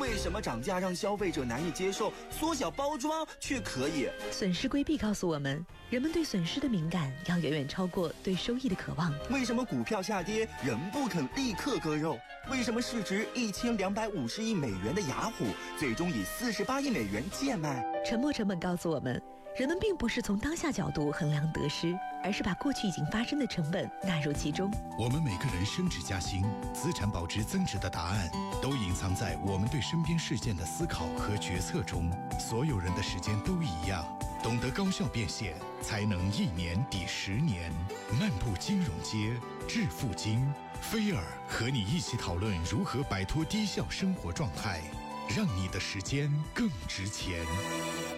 为什么涨价让消费者难以接受，缩小包装却可以？ 损失规避告诉我们，人们对损失的敏感要远远超过对收益的渴望。 为什么股票下跌仍不肯立刻割肉？为什么市值1250亿美元的雅虎最终以48亿美元贱卖？ 沉没成本告诉我们，人们并不是从当下角度衡量得失，而是把过去已经发生的成本纳入其中。 我们每个人升职加薪、资产保值增值的答案，都隐藏在我们对身边事件的思考和决策中。所有人的时间都一样，懂得高效变现，才能1年抵10年。漫步金融街，致富经，菲尔和你一起讨论如何摆脱低效生活状态，让你的时间更值钱。